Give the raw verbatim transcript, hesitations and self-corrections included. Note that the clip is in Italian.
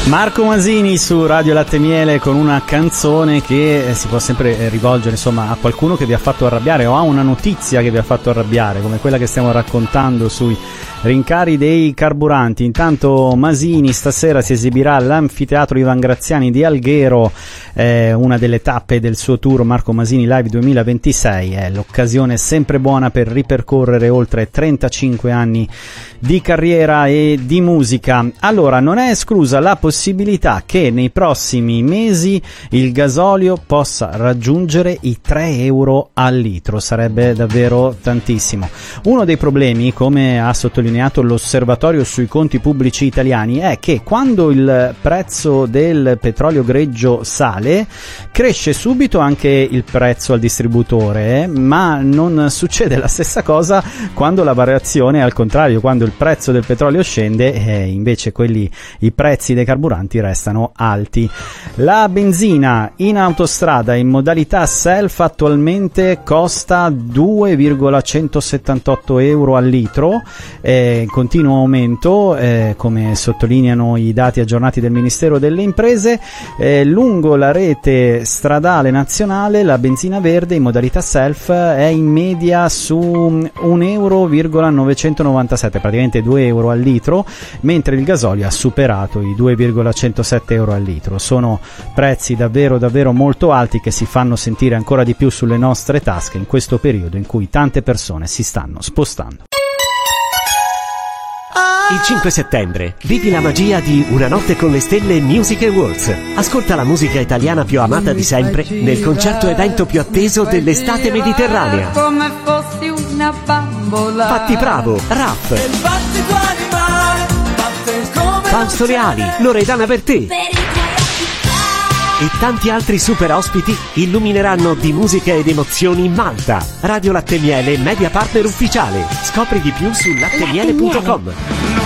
Marco Masini su Radio Latte Miele con una canzone che si può sempre rivolgere, insomma, a qualcuno che vi ha fatto arrabbiare o a una notizia che vi ha fatto arrabbiare, come quella che stiamo raccontando sui rincari dei carburanti. Intanto Masini stasera si esibirà all'Anfiteatro Ivan Graziani di Alghero, eh, una delle tappe del suo tour Marco Masini Live duemilaventisei. È l'occasione sempre buona per ripercorrere oltre trentacinque anni di carriera e di musica. Allora, non è esclusa la possibilità che nei prossimi mesi il gasolio possa raggiungere i tre euro al litro. Sarebbe davvero tantissimo. Uno dei problemi, come ha sottolineato l'Osservatorio sui conti pubblici italiani, è che quando il prezzo del petrolio greggio sale, cresce subito anche il prezzo al distributore, eh? ma non succede la stessa cosa quando la variazione è al contrario, quando il prezzo del petrolio scende e invece quelli, i prezzi dei carburanti restano alti. La benzina in autostrada in modalità self attualmente costa due virgola centosettantotto euro al litro, eh, in continuo aumento, eh, come sottolineano i dati aggiornati del Ministero delle Imprese. Eh, lungo la rete stradale nazionale la benzina verde in modalità self è in media su un euro virgola novecentonovantasette, praticamente due euro al litro, mentre il gasolio ha superato i due virgola centosette euro al litro. Sono prezzi davvero davvero molto alti che si fanno sentire ancora di più sulle nostre tasche in questo periodo in cui tante persone si stanno spostando. Il cinque settembre vivi la magia di Una notte con le stelle Music Awards. Ascolta la musica italiana più amata di sempre nel concerto evento più atteso dell'estate mediterranea. Come fossi una bambola. Fatti Bravo, Raff, Fausto Leali, Loredana Bertè e tanti altri super ospiti illumineranno di musica ed emozioni Malta. Radio Latte Miele, media partner ufficiale. Scopri di più su lattemiele punto com.